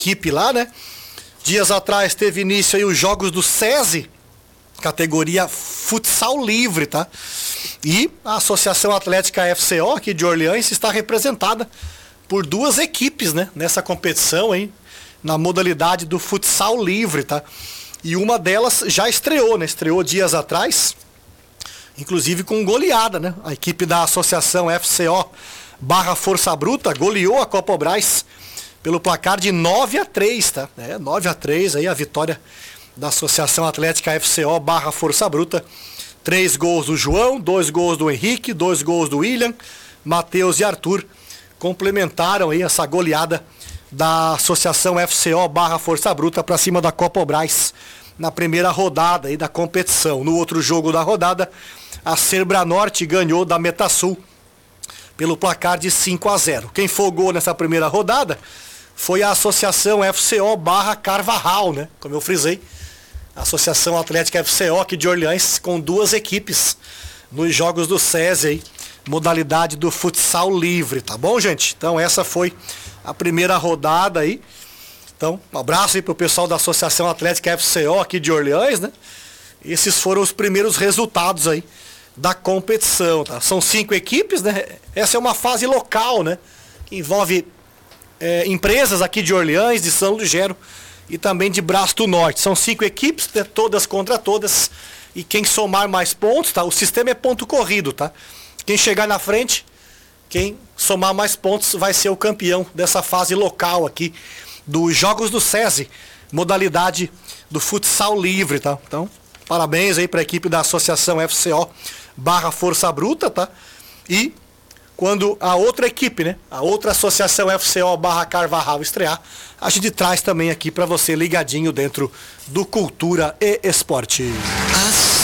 equipe lá, né? Dias atrás teve início aí os jogos do SESI, categoria futsal livre, tá? E a Associação Atlética FCO aqui de Orleans está representada por 2 equipes, né? Nessa competição aí, na modalidade do futsal livre, tá? E uma delas já estreou, né? Estreou dias atrás, inclusive com goleada, né? A equipe da Associação FCO Barra Força Bruta goleou a Copobras pelo placar de 9-3, tá? 9-3 aí a vitória da Associação Atlética FCO Barra Força Bruta. 3 gols do João, 2 gols do Henrique, 2 gols do William, Matheus e Arthur complementaram aí essa goleada da Associação FCO Barra Força Bruta para cima da Copobras na primeira rodada aí da competição. No outro jogo da rodada, a Cerbra Norte ganhou da Metasul pelo placar de 5-0. Quem folgou nessa primeira rodada foi a Associação FCO Barra Carvajal, né? Como eu frisei, a Associação Atlética FCO aqui de Orleans com 2 equipes nos jogos do SESI aí, modalidade do futsal livre, tá bom, gente? Então essa foi a primeira rodada aí. Então, um abraço aí pro pessoal da Associação Atlética FCO aqui de Orleans, né? Esses foram os primeiros resultados aí da competição, tá? São 5 equipes, né? Essa é uma fase local, né? Que envolve empresas aqui de Orleans, de São Lugero e também de Braço do Norte. São 5 equipes, né? Todas contra todas. E quem somar mais pontos, tá? O sistema é ponto corrido, tá? Quem chegar na frente, quem somar mais pontos vai ser o campeão dessa fase local aqui dos Jogos do SESI, modalidade do futsal livre, tá? Então, parabéns aí para a equipe da Associação FCO Barra Força Bruta, tá? E quando a outra equipe, né? A outra Associação FCO Barra Carvajal estrear, a gente traz também aqui para você ligadinho dentro do Cultura e Esporte.